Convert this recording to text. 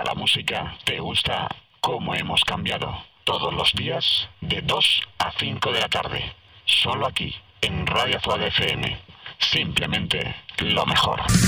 la música? ¿Te gusta cómo hemos cambiado? Todos los días de 2 a 5 de la tarde. Solo aquí, en Radio Fuad FM. Simplemente lo mejor.